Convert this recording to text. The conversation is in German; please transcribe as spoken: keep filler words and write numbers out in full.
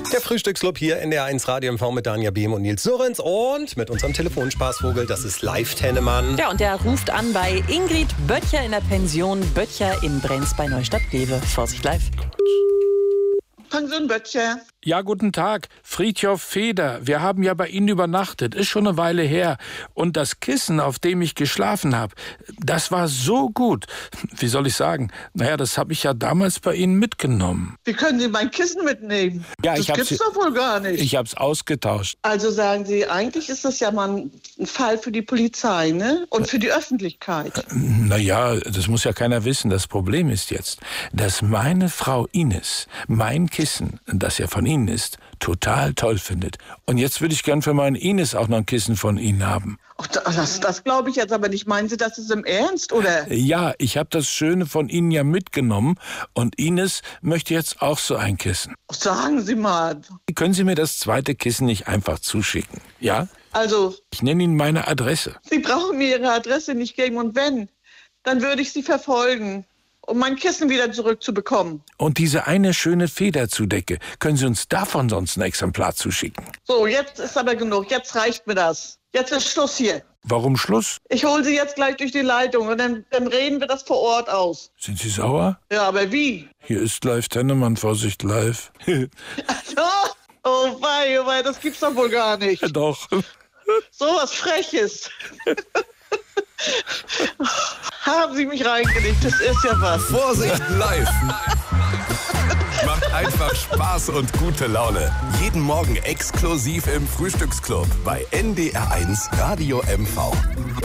Der Frühstücksclub hier in der eins Radio M V mit Danja Behm und Nils Surrenz und mit unserem Telefonspaßvogel, das ist Live Tennemann. Ja, und der ruft an bei Ingrid Böttcher in der Pension Böttcher in Brenz bei Neustadt-Glewe. Vorsicht live. Pension Böttcher. Ja, guten Tag. Friedhof Feder. Wir haben ja bei Ihnen übernachtet. Ist schon eine Weile her. Und das Kissen, auf dem ich geschlafen habe, das war so gut. Wie soll ich sagen? Naja, das habe ich ja damals bei Ihnen mitgenommen. Wie können Sie mein Kissen mitnehmen? Ja, das ich hab's, gibt's doch wohl gar nicht. Ich habe es ausgetauscht. Also sagen Sie, eigentlich ist das ja mal ein Fall für die Polizei, ne? Und für die Öffentlichkeit. Naja, das muss ja keiner wissen. Das Problem ist jetzt, dass meine Frau Ines mein Kissen, das ja von Ihnen ist, total toll findet. Und jetzt würde ich gern für meinen Ines auch noch ein Kissen von Ihnen haben. Ach, das das glaube ich jetzt aber nicht. Meinen Sie, das ist im Ernst, oder? Ja, ich habe das Schöne von Ihnen ja mitgenommen und Ines möchte jetzt auch so ein Kissen. Sagen Sie mal. Können Sie mir das zweite Kissen nicht einfach zuschicken? Ja? Also, Ich nenne Ihnen meine Adresse. Sie brauchen mir Ihre Adresse nicht geben und wenn, dann würde ich Sie verfolgen, um mein Kissen wieder zurückzubekommen. Und diese eine schöne Federzudecke, können Sie uns davon sonst ein Exemplar zuschicken? So, jetzt ist aber genug. Jetzt reicht mir das. Jetzt ist Schluss hier. Warum Schluss? Ich hole Sie jetzt gleich durch die Leitung und dann, dann reden wir das vor Ort aus. Sind Sie sauer? Ja, aber wie? Hier ist Live Tennemann, Vorsicht live. Oh wei, oh wei, das gibt's doch wohl gar nicht. Doch. So was Freches. Haben Sie mich reingelegt, das ist ja was. Vorsicht live. Macht einfach Spaß und gute Laune. Jeden Morgen exklusiv im Frühstücksclub bei N D R eins Radio M V.